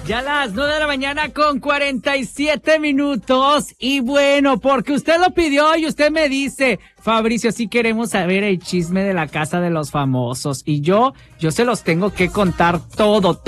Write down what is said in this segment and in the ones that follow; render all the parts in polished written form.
Ya las 9 de la mañana con 47 minutos. Y bueno, porque usted lo pidió y usted me dice, Fabricio, sí queremos saber el chisme de la casa de los famosos. Y yo se los tengo que contar todo.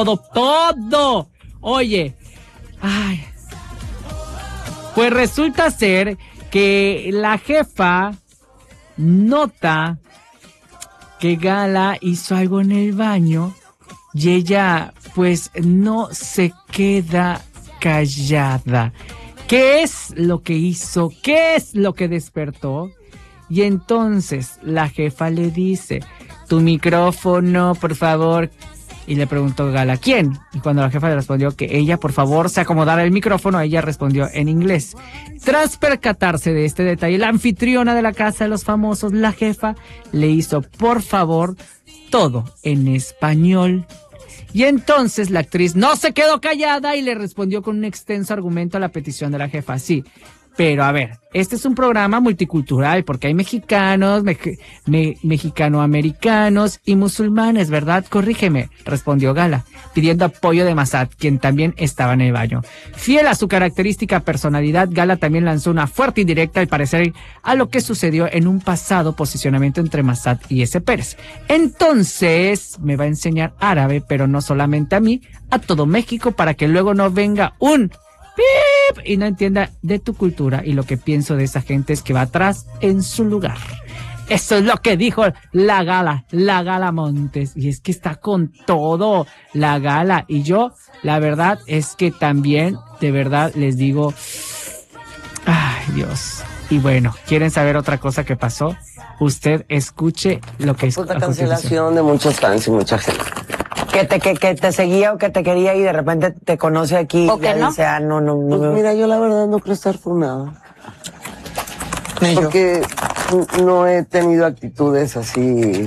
Oye, ay. Pues resulta ser que la jefa nota que Gala hizo algo en el baño y ella pues no se queda callada. ¿Qué es lo que hizo? ¿Qué es lo que despertó? Y entonces la jefa le dice, tu micrófono, por favor. Y le preguntó Gala, ¿quién? Y cuando la jefa le respondió que ella, por favor, se acomodara el micrófono, ella respondió en inglés. Tras percatarse de este detalle, la anfitriona de la casa de los famosos, la jefa, le hizo, por favor, todo en español. Y entonces la actriz no se quedó callada y le respondió con un extenso argumento a la petición de la jefa. Sí, pero a ver, este es un programa multicultural porque hay mexicanos, mexicanoamericanos y musulmanes, ¿verdad? Corrígeme, respondió Gala, pidiendo apoyo de Massad, quien también estaba en el baño. Fiel a su característica personalidad, Gala también lanzó una fuerte indirecta al parecer a lo que sucedió en un pasado posicionamiento entre Massad y S. Pérez. Entonces, me va a enseñar árabe, pero no solamente a mí, a todo México, para que luego no venga un ¡pip! Y no entienda de tu cultura, y lo que pienso de esa gente es que va atrás en su lugar. Eso es lo que dijo la Gala Montes, y es que está con todo la Gala, y yo, la verdad es que también, de verdad, les digo, ay Dios. Y bueno, ¿quieren saber otra cosa que pasó? Usted escuche lo que es la cancelación de muchos fans y mucha gente. Que te seguía o que te quería y de repente te conoce aquí y ya dice, no. Pues mira, yo la verdad no creo estar funado. Porque no he tenido actitudes así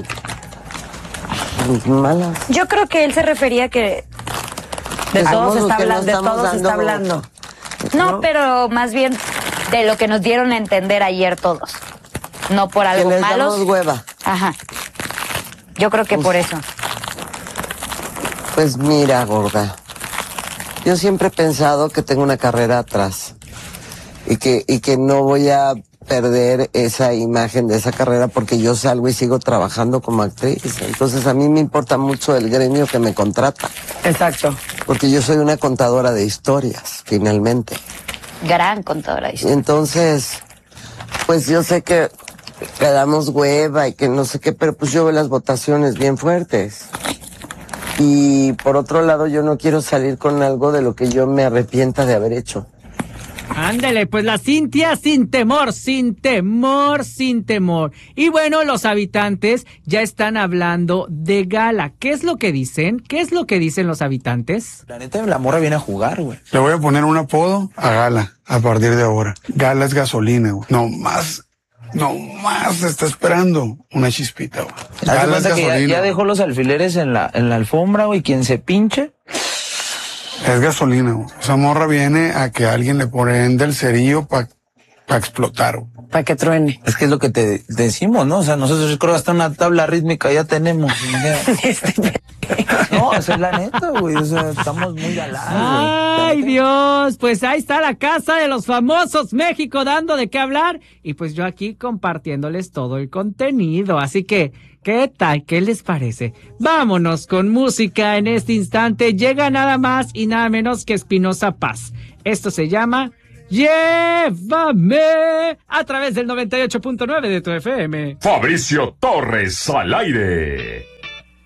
malas. Yo creo que él se refería que de todos está hablando. No, pero más bien de lo que nos dieron a entender ayer todos. No por algo malo. Que les malos. damos hueva. Ajá. Yo creo que por eso. Pues mira, gorda, yo siempre he pensado que tengo una carrera atrás y que no voy a perder esa imagen de esa carrera porque yo salgo y sigo trabajando como actriz. Entonces a mí me importa mucho el gremio que me contrata. Exacto. Porque yo soy una contadora de historias, finalmente. Gran contadora de historias. Entonces, pues yo sé que damos hueva y que no sé qué, pero pues yo veo las votaciones bien fuertes. Y por otro lado, yo no quiero salir con algo de lo que yo me arrepienta de haber hecho. Ándele, pues la Cintia sin temor. Y bueno, los habitantes ya están hablando de Gala. ¿Qué es lo que dicen? ¿Qué es lo que dicen los habitantes? La neta, la morra viene a jugar, güey. Le voy a poner un apodo a Gala a partir de ahora. Gala es gasolina, güey. No más está esperando una chispita, güey. Gala es gasolina. Ya dejó los alfileres en la alfombra, güey. Quien se pinche es gasolina, güey. Esa morra viene a que alguien le prenda el cerillo para explotar, güey. Para que truene. Es que es lo que te decimos, ¿no? O sea, nosotros creo que hasta una tabla rítmica ya tenemos. No, esa es la neta, güey. O sea, estamos muy galados, güey. Ay, Dios. Pues ahí está la casa de los famosos México dando de qué hablar. Y pues yo aquí compartiéndoles todo el contenido. Así que, ¿qué tal? ¿Qué les parece? Vámonos con música en este instante. Llega nada más y nada menos que Espinosa Paz. Esto se llama Llévame a través del 98.9 de tu FM. Fabricio Torres al aire.